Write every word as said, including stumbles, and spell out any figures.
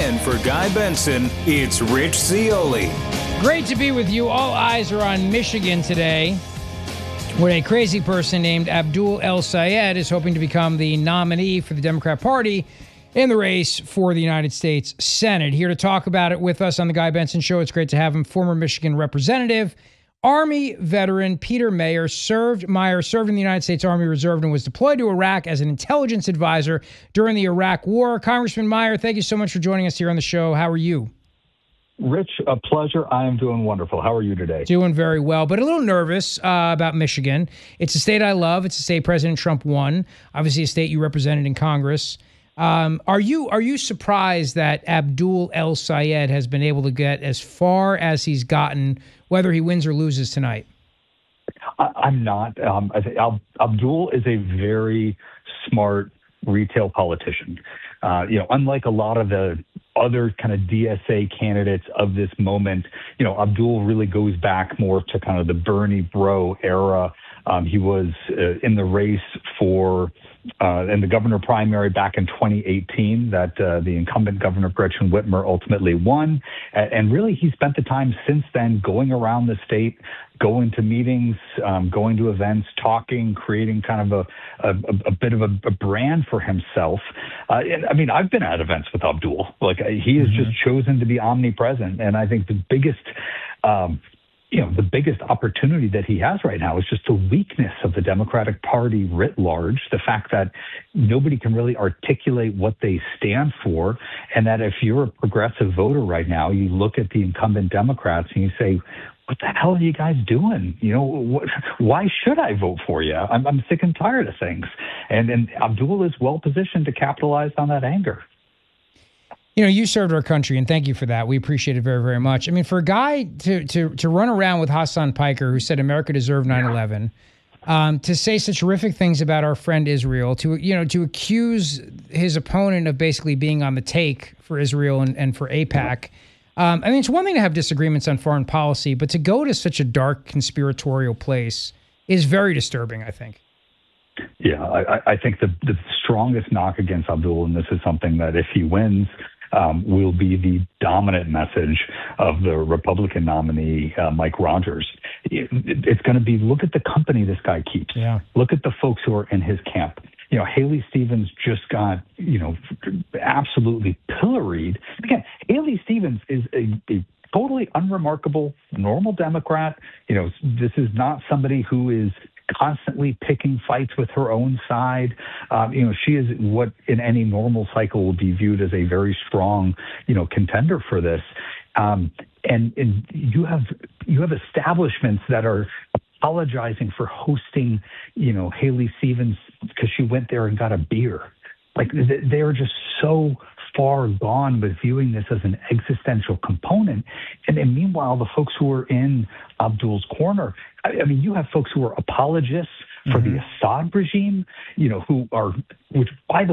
in for Guy Benson, it's Rich Zeoli. Great to be with you. All eyes are on Michigan today, where a crazy person named Abdul El-Sayed is hoping to become the nominee for the Democrat Party in the race for the United States Senate. Here to talk about it with us on the Guy Benson Show, it's great to have him, former Michigan representative, Army veteran Peter Meijer, served Meyer served in the United States Army Reserve and was deployed to Iraq as an intelligence advisor during the Iraq War. Congressman Meijer, thank you so much for joining us here on the show. How are you? Rich, a pleasure. I am doing wonderful. How are you today? Doing very well, but a little nervous uh, about Michigan. It's a state I love. It's a state President Trump won. Obviously, a state you represented in Congress. Um, are you are you surprised that Abdul El-Sayed has been able to get as far as he's gotten, whether he wins or loses tonight? I, I'm not. Um, I think Ab- Abdul is a very smart retail politician. Uh, you know, unlike a lot of the other kind of D S A candidates of this moment, you know, Abdul really goes back more to kind of the Bernie Bro era. Um, he was uh, in the race for uh, in the governor primary back in twenty eighteen that uh, the incumbent governor Gretchen Whitmer ultimately won. And, and really, he spent the time since then going around the state, going to meetings, um, going to events, talking, creating kind of a, a, a bit of a, a brand for himself. Uh, and I mean, I've been at events with Abdul. Like he has mm-hmm. just chosen to be omnipresent. And I think the biggest um, you know, the biggest opportunity that he has right now is just the weakness of the Democratic Party writ large, the fact that nobody can really articulate what they stand for, and that if you're a progressive voter right now, you look at the incumbent Democrats and you say, what the hell are you guys doing? You know, what, why should I vote for you? I'm, I'm sick and tired of things. And, and Abdul is well positioned to capitalize on that anger. You know, you served our country, and thank you for that. We appreciate it very, very much. I mean, for a guy to to to run around with Hassan Piker, who said America deserved nine eleven, um, to say such horrific things about our friend Israel, to you know, to accuse his opponent of basically being on the take for Israel and, and for AIPAC. Um, I mean, it's one thing to have disagreements on foreign policy, but to go to such a dark conspiratorial place is very disturbing, I think. Yeah, I, I think the, the strongest knock against Abdul, and this is something that if he wins, Um, will be the dominant message of the Republican nominee, uh, Mike Rogers. It, it, it's going to be, look at the company this guy keeps. Yeah. Look at the folks who are in his camp. You know, Haley Stevens just got, you know, absolutely pilloried. Again, Haley Stevens is a, a totally unremarkable, normal Democrat. You know, this is not somebody who is constantly picking fights with her own side. Um, you know, she is what in any normal cycle would be viewed as a very strong, you know, contender for this. Um, and, and you have you have establishments that are apologizing for hosting, you know, Haley Stevens because she went there and got a beer. Like they are just so far gone with viewing this as an existential component. And, and meanwhile, the folks who are in Abdul's corner, I, I mean, you have folks who are apologists for mm-hmm. the Assad regime, you know, who are, which by the